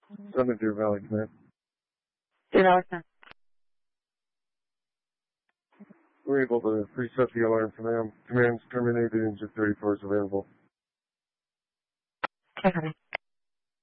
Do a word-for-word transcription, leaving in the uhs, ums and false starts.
Summit Deer Valley Command. Deer Valley Command. We're able to preset the alarm for them. Command's terminated, engine thirty-four is available. Okay, honey.